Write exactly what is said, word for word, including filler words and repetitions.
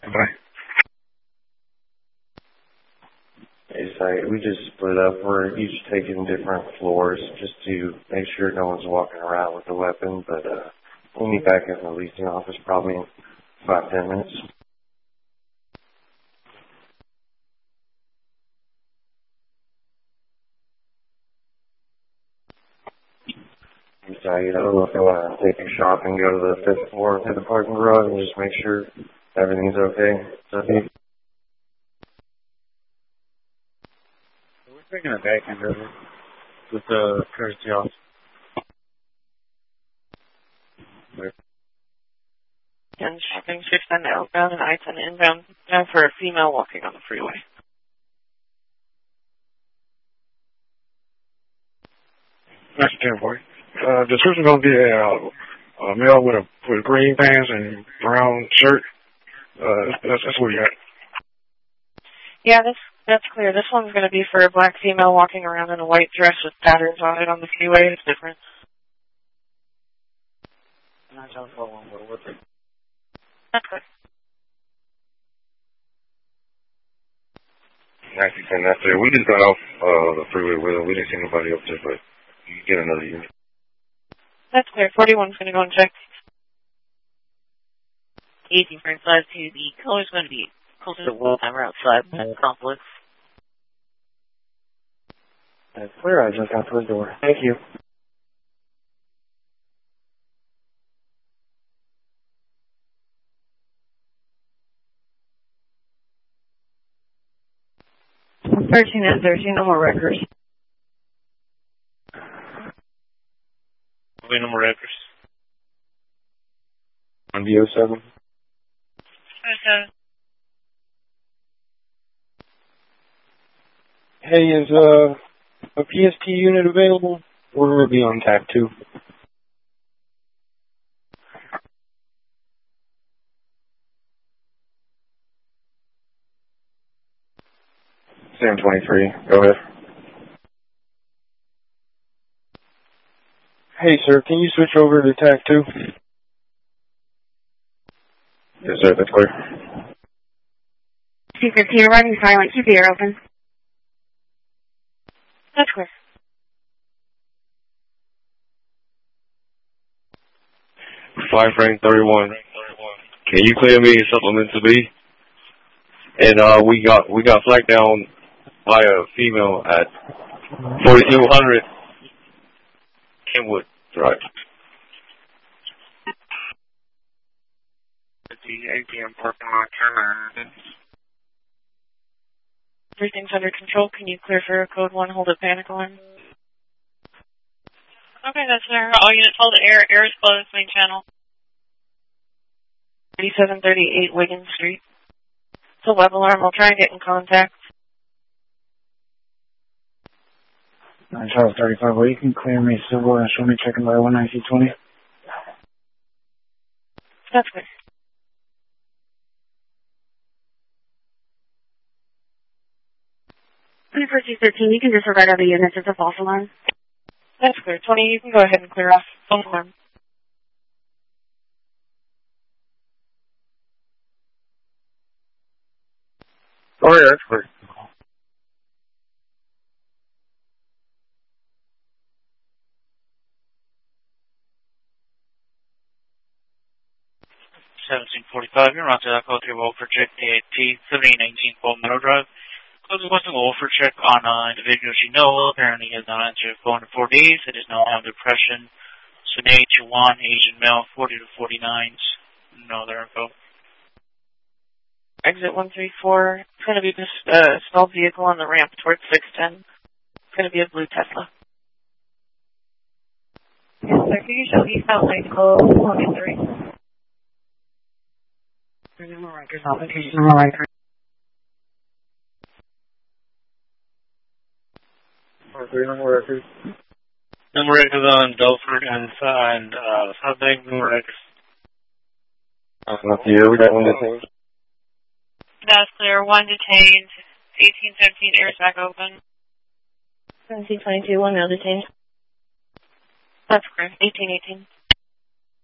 Bye. Hey, sorry, we just split up. We're each taking different floors just to make sure no one's walking around with a weapon, but uh, we'll meet back at the leasing office probably in five, ten minutes. I'm sorry, I don't know if you want to take a shop and go to the fifth floor to the parking garage and just make sure everything's okay. So if you We're taking a back end over with the courtesy officer. And shopping six ten outbound and I ten inbound now for a female walking on the freeway. That's ten boy. Uh, the description gonna be a, uh, a male with a with green pants and brown shirt. Uh, that's that's what you got. Yeah, that's that's clear. This one's going to be for a black female walking around in a white dress with patterns on it on the freeway. It's different. That's good. That's good. actually ten after. We just got off uh, the freeway with him. We didn't see nobody up there, but you can get another unit. That's clear. forty-one's going to go and check. eighteen frame five to the color's going to be closer to wall timer outside and complex. That's clear. I just got to the door. Thank you. thirteen and thirteen, no more records. No more records. On V O seven. Okay. Hey, is uh, a P S T unit available? Or will it be on tap two? Sam twenty-three, go ahead. Hey, sir, can you switch over to tap two? Yes, sir, that's clear. C fifteen, you're running silent. Keep the air open. That's clear. Five frame thirty-one. Can you clear me supplement to B? And uh, we got we got flagged down by a female at forty-two hundred Kenwood Drive. The A T M parking lot turn. Everything's under control. Can you clear for code one, hold a panic alarm? Okay, that's there. All units hold air. Air is closed, main channel. thirty-seven thirty-eight Wiggins Street. It's a web alarm. I'll try and get in contact. nine twelve thirty-five, well, you can clear me civil and show me checking by one ninety twenty. That's good. For C thirteen, you can disregard other units. It's a false alarm. That's clear. twenty, you can go ahead and clear off. False alarm. Oh, yeah, that's clear. seventeen forty-five, you're on to that code three Wolford check A T seventeen nineteen Gold Meadow Drive. Code requesting Wolford check on uh, individual she knows. Apparently has not answered phone in four days. It is now have depression. Sunay Chuan, Asian male, forty to forty-nine. No other info. Exit one three four. It's going to be this uh, small vehicle on the ramp towards six ten. It's going to be a blue Tesla. Yes, sir. Can you show eastbound lane code twenty-three? No more records. Application. No more records. Three number records. Number records on Delford and, and uh, Southbank. Number records. Uh, not you. We got one detained. That's clear. One detained. eighteen seventeen, air's back open. seventeen twenty-two, one male detained. That's clear. eighteen eighteen.